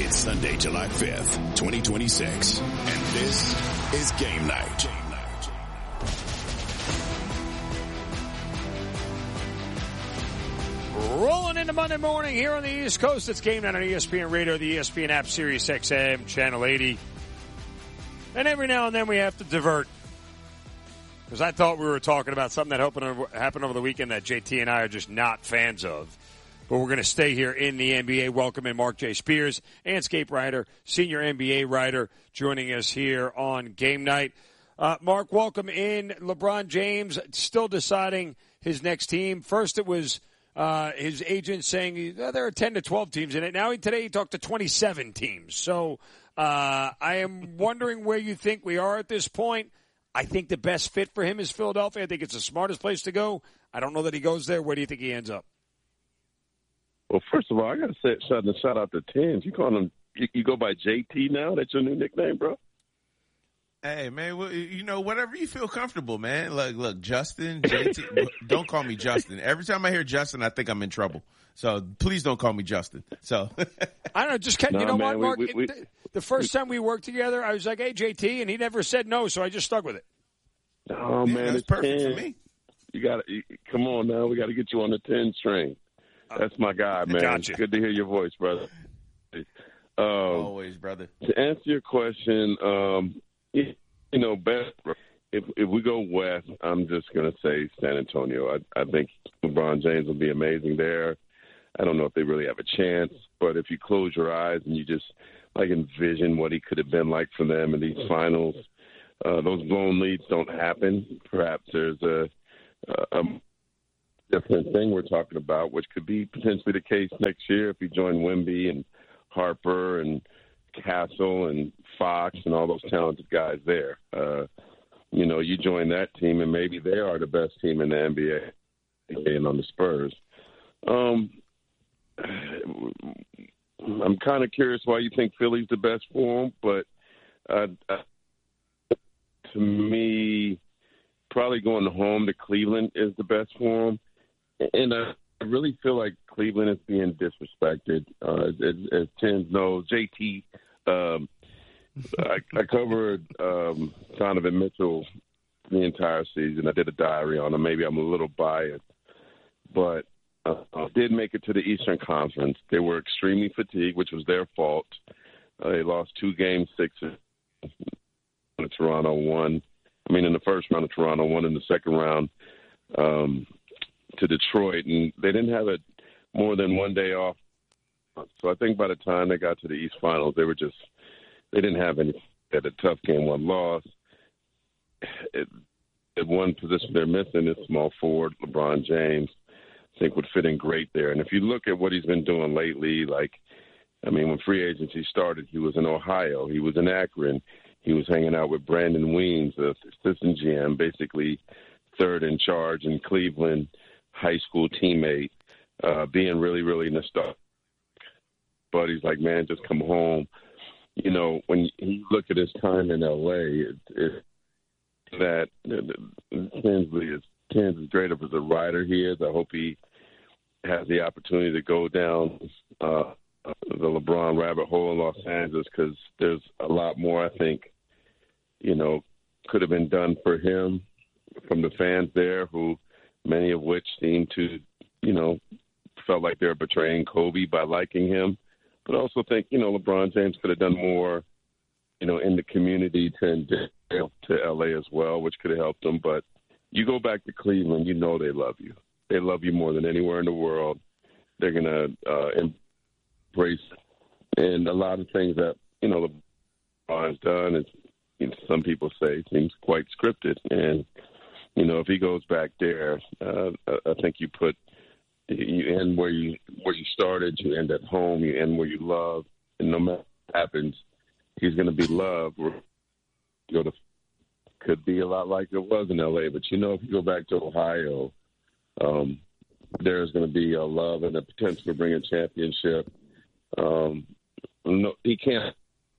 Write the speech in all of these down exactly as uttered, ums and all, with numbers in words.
It's Sunday, July fifth, twenty twenty-six, and this is Game Night. Rolling into Monday morning here on the East Coast. It's Game Night on E S P N Radio, the E S P N app, Sirius X M, Channel eighty. And every now and then we have to divert. Because I thought we were talking about something that happened over the weekend that J T and I are just not fans of. But we're going to stay here in the N B A. Welcome in Mark J. Spears, Anscape writer, senior N B A writer, joining us here on Game Night. Uh, Mark, welcome in. LeBron James still deciding his next team. First it was uh, his agent saying oh, there are ten to twelve teams in it. Now he, today he talked to twenty-seven teams. So uh, I am wondering where you think we are at this point. I think the best fit for him is Philadelphia. I think it's the smartest place to go. I don't know that he goes there. Where do you think he ends up? Well, first of all, I got to say, shout, shout out to Tens. You call him, you, you go by J T now? That's your new nickname, bro? Hey, man, well, you know, whatever you feel comfortable, man. Look, look, Justin, J T, don't call me Justin. Every time I hear Justin, I think I'm in trouble. So please don't call me Justin. So I don't know, just you no, know man, what, Mark? we, we, we, the first time we worked together, I was like, hey, J T, and he never said no, so I just stuck with it. Oh, yeah, man, that's it's perfect ten. for me. You got to come on now. We got to get you on the ten train. That's my guy, man. Gotcha. Good to hear your voice, brother. Um, Always, brother. To answer your question, um, you know, best, if if we go west, I'm just going to say San Antonio. I, I think LeBron James will be amazing there. I don't know if they really have a chance, but if you close your eyes and you just like envision what he could have been like for them in these finals, uh, those blown leads don't happen. Perhaps there's a, a, a different thing we're talking about, which could be potentially the case next year if you join Wemby and Harper and Castle and Fox and all those talented guys there. Uh, you know, you join that team, and maybe they are the best team in the N B A and on the Spurs. Um, I'm kind of curious why you think Philly's the best for him, but uh, uh, to me, probably going home to Cleveland is the best for him. And uh, I really feel like Cleveland is being disrespected. Uh, as, as Tim knows, J T, um, I, I covered um, Donovan Mitchell the entire season. I did a diary on him. Maybe I'm a little biased, but uh, I did make it to the Eastern Conference. They were extremely fatigued, which was their fault. Uh, they lost two games, six. Toronto won. I mean, in the first round of Toronto, won in the second round. Um, to Detroit, and they didn't have it more than one day off. So I think by the time they got to the East Finals, they were just, they didn't have any, they had a tough game, one loss. It, at one position they're missing is small forward, LeBron James, I think would fit in great there. And if you look at what he's been doing lately, like, I mean, when free agency started, he was in Ohio, he was in Akron, he was hanging out with Brandon Weems, the assistant G M, basically third in charge in Cleveland, high school teammate, uh, being really, really nostalgic. But he's like, man, just come home. You know, when you look at his time in L A, it, it, that Tinsley is, Tinsley is great as a writer he is. I hope he has the opportunity to go down uh, the LeBron rabbit hole in Los Angeles, because there's a lot more, I think, you know, could have been done for him from the fans there, who many of which seem to, you know, felt like they were betraying Kobe by liking him. But also think, you know, LeBron James could have done more, you know, in the community to, to L A as well, which could have helped them. But you go back to Cleveland, you know they love you. They love you more than anywhere in the world. They're going to uh, embrace it. And a lot of things that, you know, LeBron has done is, you know, some people say seems quite scripted. And, you know, if he goes back there, uh, I think you put you end where you where you started, you end at home, you end where you love, and no matter what happens, he's going to be loved. You know, the, could be a lot like it was in L A, but you know, if you go back to Ohio, um, there's going to be a love and a potential to bring a championship. Um, no, he can't.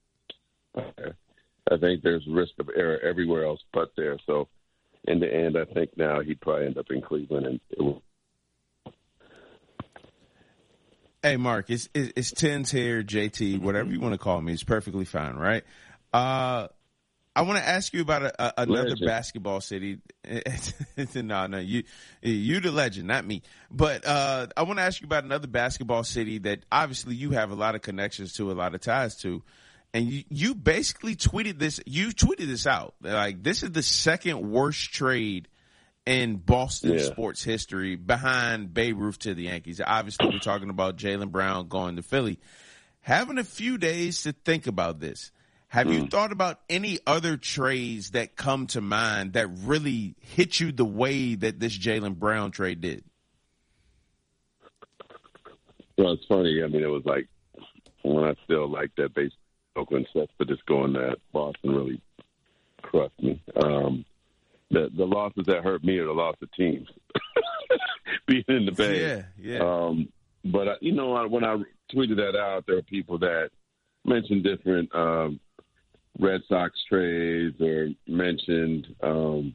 I think there's risk of error everywhere else but there. So. In the end, I think now he'd probably end up in Cleveland. And it will. Hey, Mark, it's, it's, it's Tins here, J T, whatever you want to call me. It's perfectly fine, right? Uh, I want to ask you about a, a, another legend. basketball city. no, no, you, you the legend, not me. But uh, I want to ask you about another basketball city that obviously you have a lot of connections to, a lot of ties to. And you, you basically tweeted this. You tweeted this out. Like, this is the second worst trade in Boston yeah. sports history behind Babe Ruth to the Yankees. Obviously, we're talking about Jaylen Brown going to Philly. Having a few days to think about this, have mm. you thought about any other trades that come to mind that really hit you the way that this Jaylen Brown trade did? Well, it's funny. I mean, it was like when I still like that base Oakland stuff, but just going that Boston really crushed me. Um, The the losses that hurt me are the loss of teams, being in the Bay. Yeah, yeah. Um, but, I, you know, when I tweeted that out, there were people that mentioned different um, Red Sox trades or mentioned um,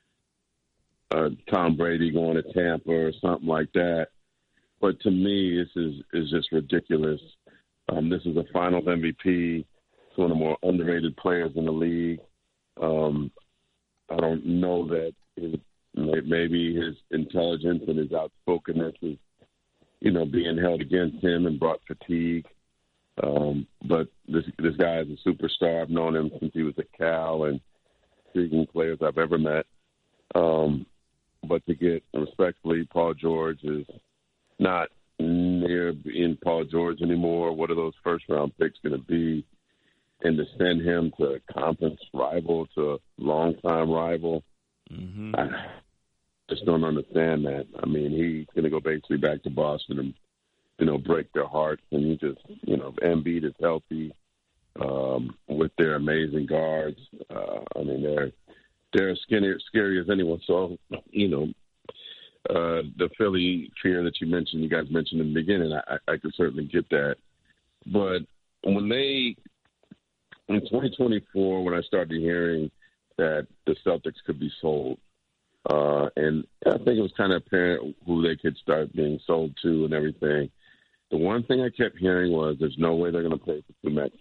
uh, Tom Brady going to Tampa or something like that. But to me, this is, is just ridiculous. Um, this is a Finals M V P. It's one of the more underrated players in the league. Um I don't know that his, maybe his intelligence and his outspokenness is, you know, being held against him and brought fatigue. Um, but this this guy is a superstar. I've known him since he was at Cal, and intriguing players I've ever met. Um, but to get, respectfully, Paul George is not near being Paul George anymore. What are those first-round picks going to be? And to send him to a conference rival, to a longtime rival, mm-hmm. I just don't understand that. I mean, he's going to go basically back to Boston and, you know, break their hearts. And he just, you know, Embiid is healthy um, with their amazing guards. Uh, I mean, they're they're as scary, scary as anyone. So, you know, uh, the Philly fear that you mentioned, you guys mentioned in the beginning, I, I could certainly get that. But when they – in twenty twenty-four, when I started hearing that the Celtics could be sold, uh, and I think it was kind of apparent who they could start being sold to and everything, the one thing I kept hearing was there's no way they're going to pay for two Max,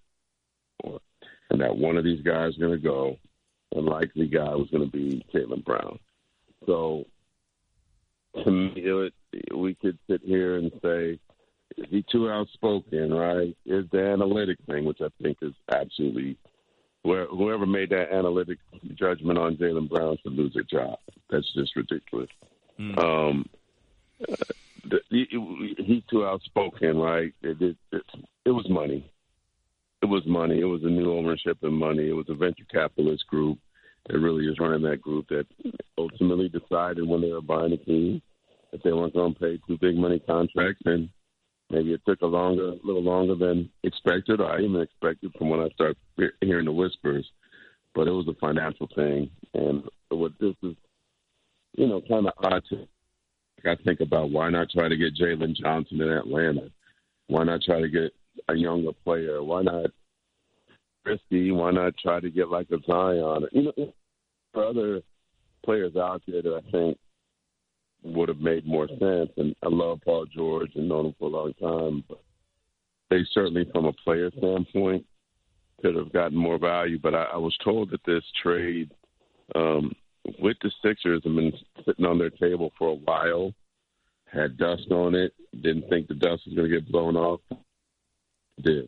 and that one of these guys is going to go, and likely guy was going to be Jaylen Brown. So to me, it would, we could sit here and say, is he too outspoken, right? Is the analytic thing, which I think is absolutely where whoever made that analytic judgment on Jaylen Brown should lose their job. That's just ridiculous. Mm. Um, the, he, he's too outspoken, right? It, it, it, it was money. It was money. It was a new ownership and money. It was a venture capitalist group that really is running that group that ultimately decided when they were buying the team that they weren't going to pay two big money contracts, and maybe it took a longer, a little longer than expected, or I even expected from when I started hearing the whispers. But it was a financial thing, and what this is, you know, kind of odd to. I think about why not try to get Jalen Johnson in Atlanta? Why not try to get a younger player? Why not risky? Why not try to get like a Zion? You know, there are other players out there that I think would have made more sense. And I love Paul George and known him for a long time. But they certainly, from a player standpoint, could have gotten more value. But I, I was told that this trade um, with the Sixers have been sitting on their table for a while, had dust on it, didn't think the dust was going to get blown off. Did.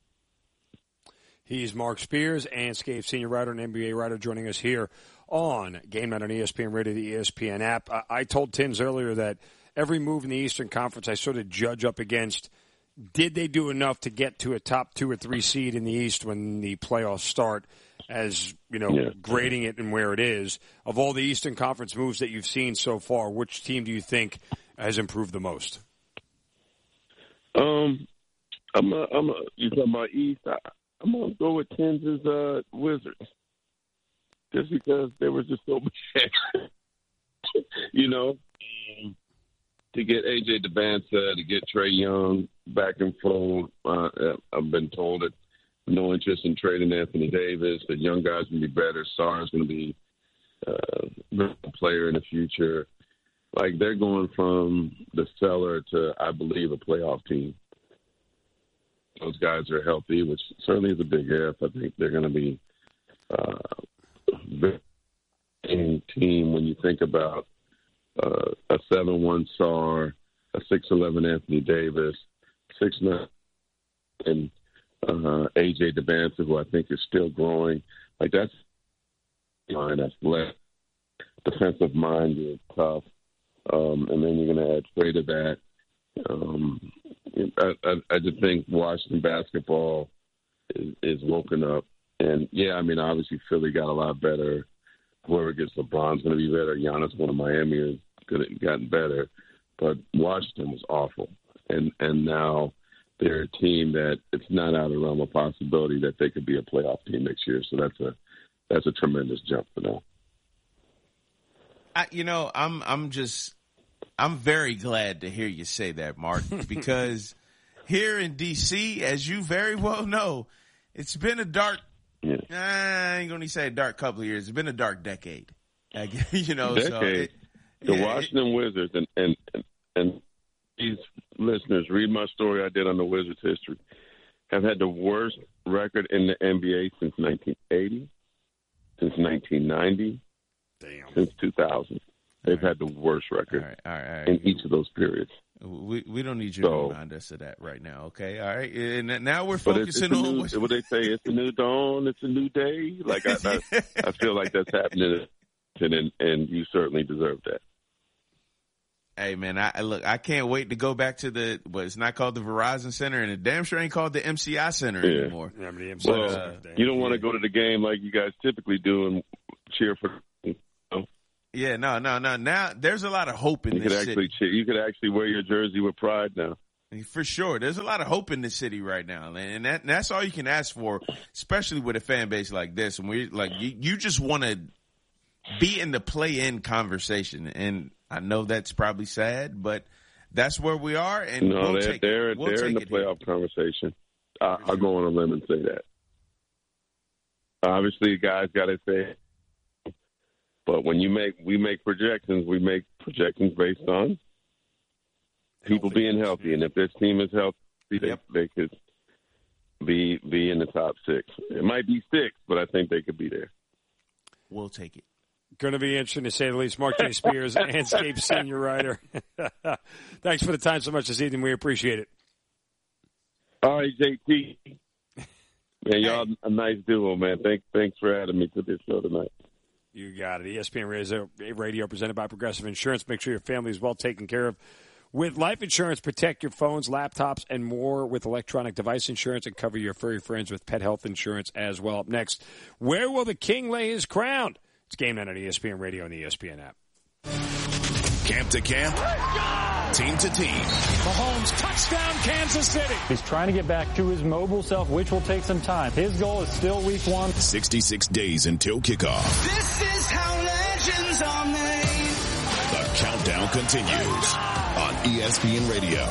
He's Mark Spears, Anscape senior writer and N B A writer, joining us here on Game Night on E S P N Radio, the E S P N app. I, I told Tins earlier that every move in the Eastern Conference I sort of judge up against, did they do enough to get to a top two or three seed in the East when the playoffs start, as, you know, yeah. grading it and where it is. Of all the Eastern Conference moves that you've seen so far, which team do you think has improved the most? Um, I'm a, I'm a, you talking about East? I, I'm going to go with Tins' uh, Wizards. Just because they were just so bad. You know, um, to get A J Debanta, to get Trae Young back and forth. Uh, I've been told that no interest in trading Anthony Davis, that young guys going to be better. Sarr's going to be uh, a player in the future. Like, they're going from the cellar to, I believe, a playoff team. those guys are healthy, which certainly is a big if. I think they're going to be uh, a very team when you think about uh, a seven one Sarr, a six eleven Anthony Davis, six nine and uh, A J Debance, who I think is still growing. Like, that's line that's left. Defensive mind is tough. Um, and then you're going to add Trey to that. Um, I, I, I just think Washington basketball is, is woken up. And, yeah, I mean, obviously Philly got a lot better. Whoever gets LeBron's going to be better. Giannis, one of Miami, has gotten better. But Washington was awful. And and now they're a team that it's not out of the realm of possibility that they could be a playoff team next year. So that's a that's a tremendous jump for them. I, you know, I'm I'm just I'm very glad to hear you say that, Mark, because here in D C, as you very well know, it's been a dark. Yeah. I ain't gonna say a dark couple of years. It's been a dark decade. You know, decade. So it, the yeah, Washington it, Wizards and, and and and these listeners read my story I did on the Wizards history. Have had the worst record in the N B A since nineteen eighty, since nineteen ninety. Damn. Since two thousand. They've right. had the worst record all right, all right, all right. in each of those periods. We we don't need you so, to remind us of that right now, okay? All right. And now we're focusing it's, it's on new, what they say. It's a new dawn. It's a new day. Like I, I, I feel like that's happening, and and you certainly deserve that. Hey man, I look. I can't wait to go back to the. What it's not called the Verizon Center, and it damn sure ain't called the M C I Center yeah. anymore. Yeah, the M C I well, uh, you don't want to go to the game like you guys typically do and cheer for. Yeah, no, no, no. Now there's a lot of hope in you this could actually city. Cheer. You could actually wear your jersey with pride now. For sure, there's a lot of hope in this city right now, and that, that's all you can ask for, especially with a fan base like this. And we like you, you just want to be in the play-in conversation, and I know that's probably sad, but that's where we are. And no, we'll they're take they're, it. We'll they're take in the it playoff here. conversation. I, I'll go on a limb and say that. Obviously, guys got to say. But when you make, we make projections, we make projections based on people being healthy. And if this team is healthy, yep. they, they could be be in the top six. It might be six, but I think they could be there. We'll take it. Going to be interesting to say the least. Mark J. Spears, Landscape senior writer. Thanks for the time so much this evening. We appreciate it. All right, J T. Man, y'all a nice duo, man. Thanks, thanks for having me to this show tonight. You got it. E S P N Radio, Radio presented by Progressive Insurance. Make sure your family is well taken care of with life insurance. Protect your phones, laptops, and more with electronic device insurance, and cover your furry friends with pet health insurance as well. Up next, where will the king lay his crown? It's Game Night on E S P N Radio and the E S P N app. Camp to camp, team to team. Mahomes, touchdown, Kansas City. He's trying to get back to his mobile self, which will take some time. His goal is still week one. sixty-six days until kickoff. This is how legends are made. The countdown continues on E S P N Radio.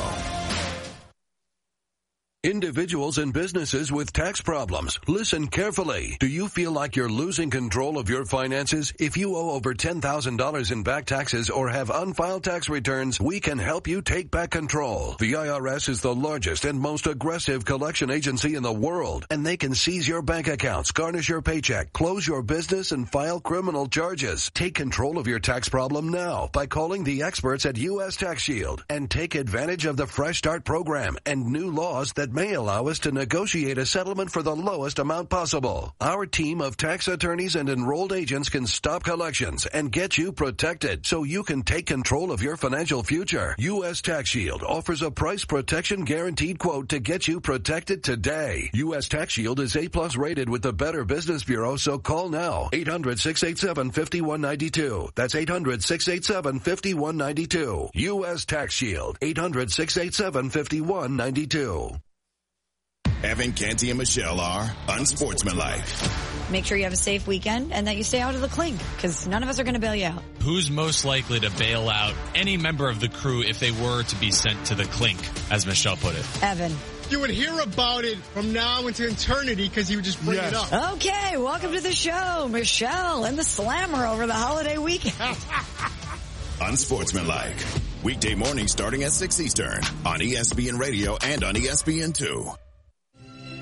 Individuals and businesses with tax problems, listen carefully. Do you feel like you're losing control of your finances? If you owe over ten thousand dollars in back taxes or have unfiled tax returns, we can help you take back control. The I R S is the largest and most aggressive collection agency in the world, and they can seize your bank accounts, garnish your paycheck, close your business, and file criminal charges. Take control of your tax problem now by calling the experts at U S Tax Shield and take advantage of the Fresh Start program and new laws that may allow us to negotiate a settlement for the lowest amount possible. Our team of tax attorneys and enrolled agents can stop collections and get you protected so you can take control of your financial future. U S Tax Shield offers a price protection guaranteed quote to get you protected today. U S Tax Shield is A plus rated with the Better Business Bureau, so call now. eight hundred, six eight seven, five one nine two. That's eight hundred, six eight seven, five one nine two. U S Tax Shield. eight hundred, six eight seven, five one nine two. Evan, Canty, and Michelle are unsportsmanlike. Make sure you have a safe weekend and that you stay out of the clink, because none of us are going to bail you out. Who's most likely to bail out any member of the crew if they were to be sent to the clink, as Michelle put it? Evan. You would hear about it from now into eternity because he would just bring yes. it up. Okay, welcome to the show, Michelle and the Slammer over the holiday weekend. Unsportsmanlike. Weekday morning starting at six Eastern on E S P N Radio and on E S P N two.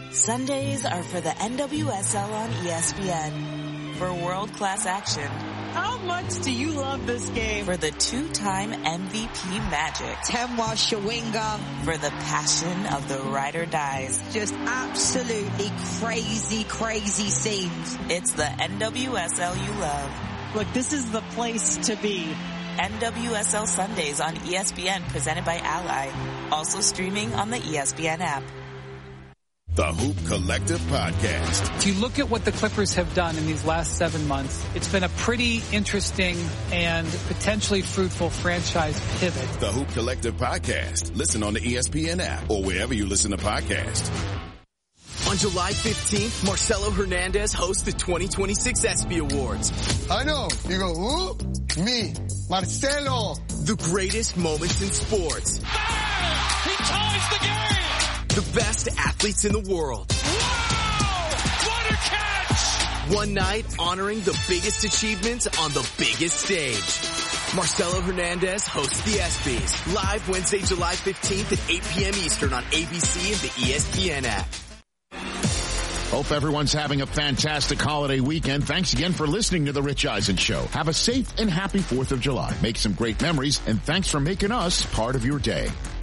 Sundays are for the N W S L on E S P N. For world-class action. How much do you love this game? For the two-time M V P magic. Temwa Shawinga. For the passion of the ride or dies. Just absolutely crazy, crazy scenes. It's the N W S L you love. Look, this is the place to be. N W S L Sundays on E S P N, presented by Ally. Also streaming on the E S P N app. The Hoop Collective Podcast. If you look at what the Clippers have done in these last seven months, it's been a pretty interesting and potentially fruitful franchise pivot. The Hoop Collective Podcast. Listen on the E S P N app or wherever you listen to podcasts. On July fifteenth, Marcelo Hernandez hosts the twenty twenty-six ESPY Awards. I know. You go, who? Me, Marcelo. The greatest moments in sports. Ah! He ties the game! The best athletes in the world. Wow! What a catch! One night honoring the biggest achievements on the biggest stage. Marcelo Hernandez hosts the ESPYs. Live Wednesday, July fifteenth at eight p.m. Eastern on A B C and the E S P N app. Hope everyone's having a fantastic holiday weekend. Thanks again for listening to The Rich Eisen Show. Have a safe and happy fourth of July. Make some great memories, and thanks for making us part of your day.